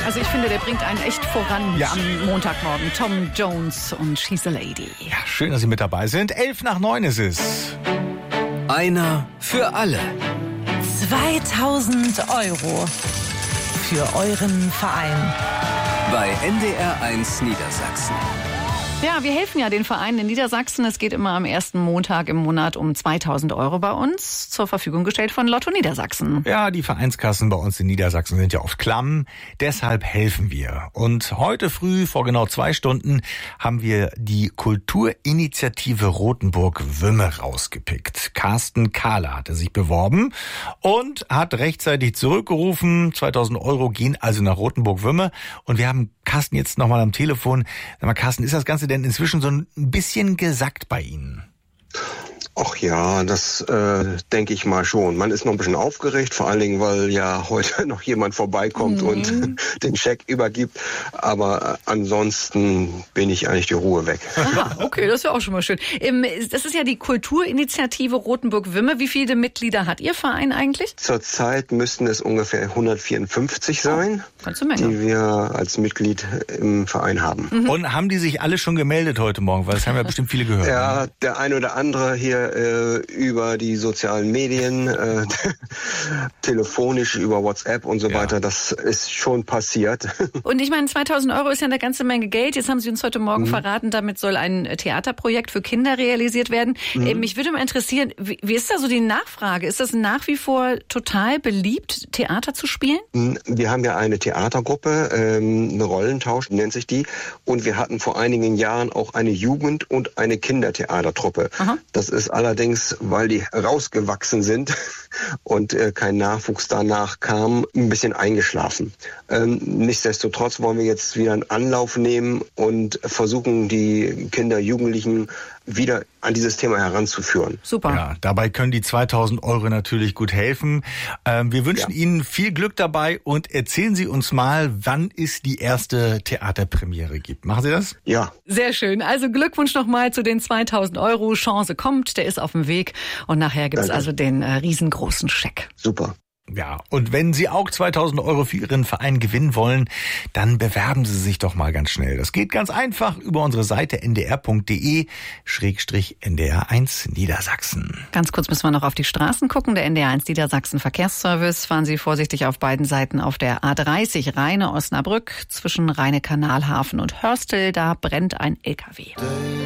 Also ich finde, der bringt einen echt voran am Montagmorgen. Tom Jones und She's a Lady. Ja, schön, dass Sie mit dabei sind. 8:11 ist es. Einer für alle. 2.000 € für euren Verein. Bei NDR1 Niedersachsen. Ja, wir helfen ja den Vereinen in Niedersachsen. Es geht immer am ersten Montag im Monat um 2.000 € bei uns, zur Verfügung gestellt von Lotto Niedersachsen. Ja, die Vereinskassen bei uns in Niedersachsen sind ja oft klamm. Deshalb helfen wir. Und heute früh, vor genau 2 Stunden, haben wir die Kulturinitiative Rothenburg-Wümme rausgepickt. Carsten Kahler hatte sich beworben und hat rechtzeitig zurückgerufen. 2.000 € gehen also nach Rothenburg-Wümme. Und wir haben Carsten jetzt nochmal am Telefon. Sag mal, Carsten, ist das Ganze denn inzwischen so ein bisschen gesackt bei Ihnen? Ach ja, das denke ich mal schon. Man ist noch ein bisschen aufgeregt, vor allen Dingen, weil ja heute noch jemand vorbeikommt und den Scheck übergibt. Aber ansonsten bin ich eigentlich die Ruhe weg. Aha, okay, das ist ja auch schon mal schön. Das ist ja die Kulturinitiative Rothenburg-Wümme. Wie viele Mitglieder hat Ihr Verein eigentlich? Zurzeit müssten es ungefähr 154 sein, die wir als Mitglied im Verein haben. Und haben die sich alle schon gemeldet heute Morgen? Weil das haben ja bestimmt viele gehört. Ja, der ein oder andere hier über die sozialen Medien, telefonisch, über WhatsApp und so weiter. Das ist schon passiert. Und ich meine, 2.000 € ist ja eine ganze Menge Geld. Jetzt haben Sie uns heute Morgen verraten, damit soll ein Theaterprojekt für Kinder realisiert werden. Mich würde mal interessieren, wie ist da so die Nachfrage? Ist das nach wie vor total beliebt, Theater zu spielen? Wir haben ja eine Theatergruppe, eine Rollentausch nennt sich die. Und wir hatten vor einigen Jahren auch eine Jugend- und eine Kindertheatertruppe. Aha. Das ist allerdings, weil die rausgewachsen sind und kein Nachwuchs danach kam, ein bisschen eingeschlafen. Nichtsdestotrotz wollen wir jetzt wieder einen Anlauf nehmen und versuchen, die Kinder, Jugendlichen wieder an dieses Thema heranzuführen. Super. Ja, dabei können die 2.000 € natürlich gut helfen. Wir wünschen Ihnen viel Glück dabei und erzählen Sie uns mal, wann es die erste Theaterpremiere gibt. Machen Sie das? Ja. Sehr schön. Also Glückwunsch nochmal zu den 2.000 €. Chance kommt, der ist auf dem Weg. Und nachher gibt's also den riesengroßen Scheck. Super. Ja, und wenn Sie auch 2.000 € für Ihren Verein gewinnen wollen, dann bewerben Sie sich doch mal ganz schnell. Das geht ganz einfach über unsere Seite ndr.de/ndr1 Niedersachsen. Ganz kurz müssen wir noch auf die Straßen gucken. Der NDR1 Niedersachsen Verkehrsservice. Fahren Sie vorsichtig auf beiden Seiten auf der A30 Rheine-Osnabrück zwischen Rheine-Kanalhafen und Hörstel. Da brennt ein LKW.